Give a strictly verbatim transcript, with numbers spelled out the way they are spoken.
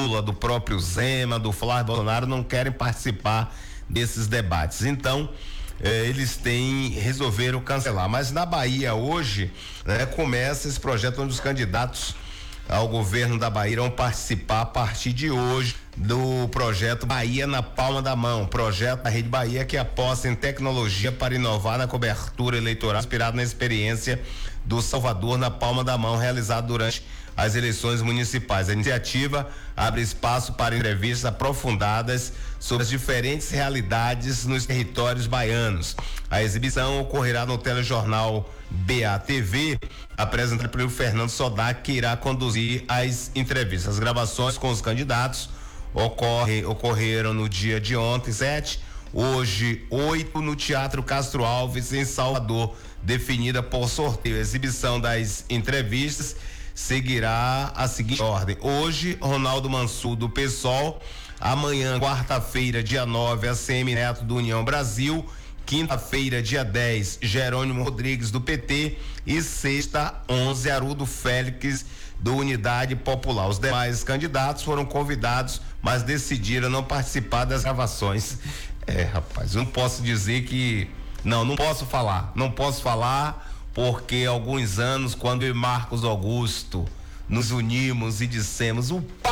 Lula, do próprio Zema, do Flávio Bolsonaro não querem participar desses debates. Então, eh, eles têm, resolveram cancelar. Mas na Bahia hoje, né, começa esse projeto onde os candidatos ao governo da Bahia vão participar a partir de hoje do projeto Bahia na Palma da Mão, projeto da Rede Bahia que aposta em tecnologia para inovar na cobertura eleitoral, inspirado na experiência do Salvador na Palma da Mão, realizado durante as eleições municipais. A iniciativa abre espaço para entrevistas aprofundadas sobre as diferentes realidades nos territórios baianos. A exibição ocorrerá no telejornal B A T V, apresentado pelo Fernando Sodac, que irá conduzir as entrevistas. As gravações com os candidatos ocorre, ocorreram no dia de ontem, sete, hoje, oito, no Teatro Castro Alves, em Salvador, definida por sorteio. A exibição das entrevistas seguirá a seguinte ordem: hoje, Ronaldo Mansur, do PSOL; amanhã, quarta-feira, dia nove, A C M Neto, do União Brasil; quinta-feira, dia dez, Jerônimo Rodrigues, do P T; e sexta, onze, Arudo Félix, do Unidade Popular. Os demais candidatos foram convidados, mas decidiram não participar das gravações. É, rapaz, eu não posso dizer que não, não posso falar, não posso falar porque há alguns anos, quando eu e Marcos Augusto nos unimos e dissemos o